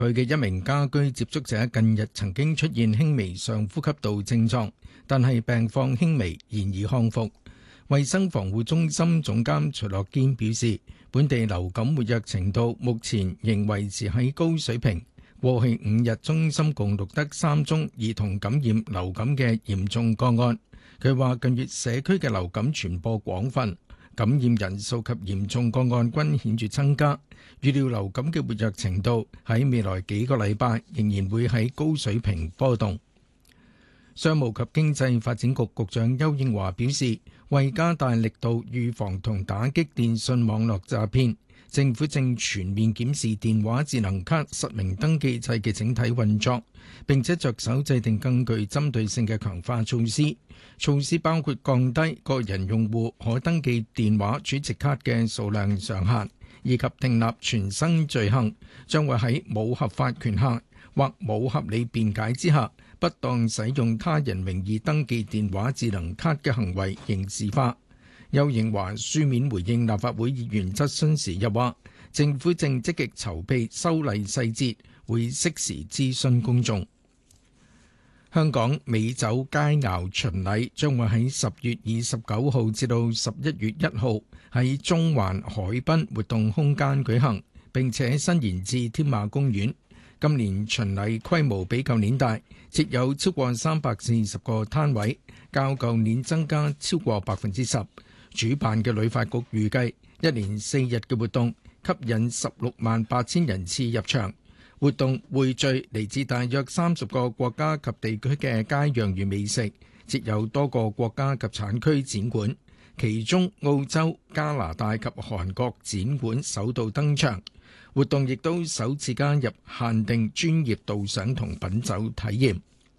佢嘅一名家居接觸者近日曾經出現輕微上呼吸道症狀，但係病況輕微，現已康復。衛生防護中心總監徐樂堅表示，本地流感活躍程度目前仍維持喺高水平。過去5日，中心共錄得3宗兒童感染流感嘅嚴重個案。佢話近月社區嘅流感傳播廣泛，感染人數及嚴重個案均顯著增加，預料流感嘅活躍程度喺未來幾個禮拜仍然會喺高水平波動。商務及經濟發展局局長丘應樺表示，為加大力度預防同打擊電信網絡詐騙，政府正全面檢視電話智能卡實名登記制嘅整體運作，並且着手制定更具針對性嘅強化措施。措施包括降低個人用戶可登記電話儲值卡嘅數量上限，以及訂立全新罪行，將會喺冇合法權限或冇合理辯解之下，不當使用他人名義登記電話智能卡嘅行為刑事化。丘應樺書面回應立法會議員質詢時又話，政府正積極籌備修例細節，會適時諮詢公眾。香港美酒佳肴巡禮將會喺10月29號至到11月1號喺中環海濱活動空間舉行，並且伸延至添馬公園。今年巡禮規模比舊年大，設有超過340個攤位，較舊年增加超過10%。主辦嘅旅發局預計1連4日嘅活動吸引168000人次入場。活動匯聚嚟自大約30個國家及地區嘅佳釀與美食，設有多個國家及產區展館，其中澳洲、加拿大及韓國展館首度登場。活動亦都首次加入限定專業導賞同品酒體驗。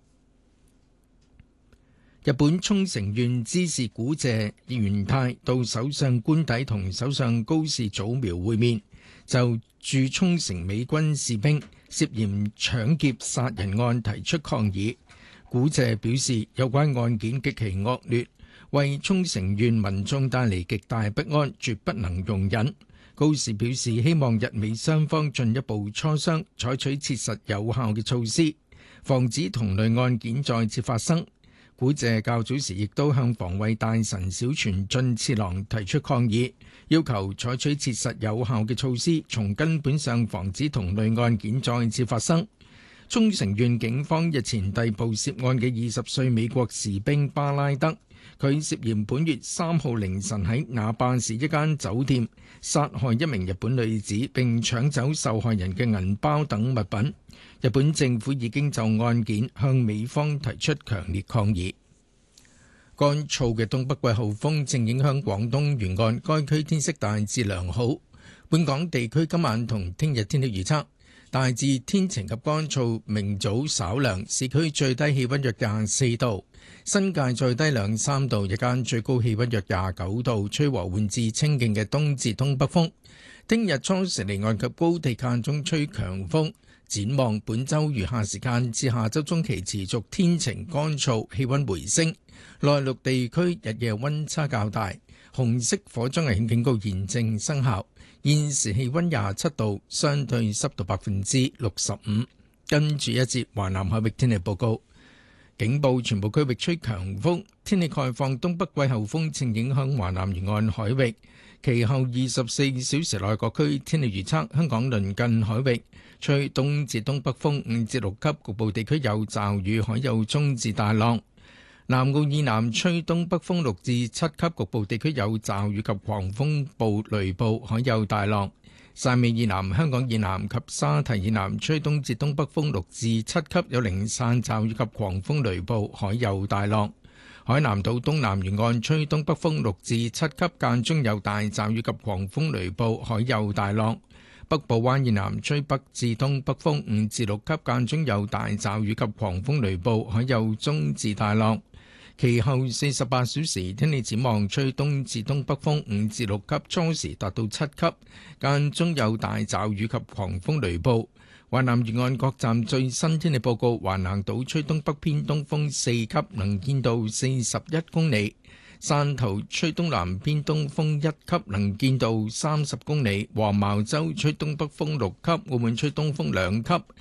日本沖繩縣知事古謝元太到首相官邸同首相高市早苗會面，就駐沖繩美軍士兵涉嫌搶劫殺人案提出抗議。古謝表示，有關案件極其惡劣，為沖繩縣民眾帶嚟極大不安，絕不能容忍。高市表示，希望日美雙方進一步磋商，採取切實有效嘅措施，防止同類案件再次發生。古謝較早時亦都向防衛大臣小泉進次郎提出抗議，要求採取切實有效嘅措施，從根本上防止同類案件再次發生。沖繩縣警方日前逮捕涉案嘅20歲美國士兵巴拉德，佢涉嫌本月3號凌晨喺那霸市一間酒店殺害一名日本女子，並搶走受害人嘅銀包等物品。日本政府已經就案件向美方提出強烈抗議。乾燥嘅東北季候風正影響廣東沿岸，該區天色大致良好。本港地區今晚同聽日天氣預測大致天晴及乾燥，明早稍涼，市區最低氣溫約24度，新界再低2-3度，日間最高氣溫約29度，吹和緩至清勁嘅東至東北風。聽日初時離岸及高地間中吹強風。展望本週餘下時間至下週中期持續天晴乾燥，氣溫回升。內陸地區日夜溫差較大，紅色火災危險警告現正生效。現時氣溫27度，相對濕度65%。跟住一節華南海域天氣報告，警報全部區域吹強風，天氣概況東北季候風正影響華南沿岸海域。其後24小時內各區天氣預測：香港鄰近海域吹東至東北風5至6級，局部地區有驟雨，海有中至大浪。南澳以南吹東北風6至7級，局部地區有驟雨及狂風暴雷暴，海有大浪。汕尾以南、香港以南及沙堤以南吹東至東北風6至7級，有零散驟雨及狂風雷暴，海有大浪。海南島東南沿岸吹東北風6至7級，間中有大驟雨及狂風雷暴，海有大浪。北部灣以南吹北至東北風5至6級，間中有大驟雨及狂風雷暴，海有中至大浪。其後48小時天氣展望，吹東至東北風5至6級，初時達到7級，間中有大驟雨及狂風雷暴。華南沿岸各站最新天氣報告：華南島吹東北偏東風4級，能見度41公里； 汕頭吹東南偏東風1級，能見度30公里；黃茅洲吹東北風6級，澳門吹東風2級，